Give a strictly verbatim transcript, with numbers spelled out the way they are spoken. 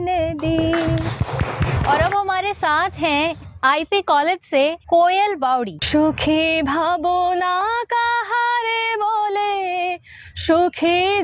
दी। और अब हमारे साथ हैं आईपी कॉलेज से कोयल बावड़ी। सुखी भावना का हारे बोले सुखी